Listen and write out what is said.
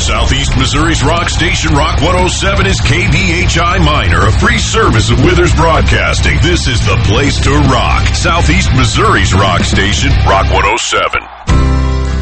Southeast Missouri's rock station, Rock 107, is KBHI Minor, a free service of Withers Broadcasting. This is the place to rock. Southeast Missouri's rock station, Rock 107.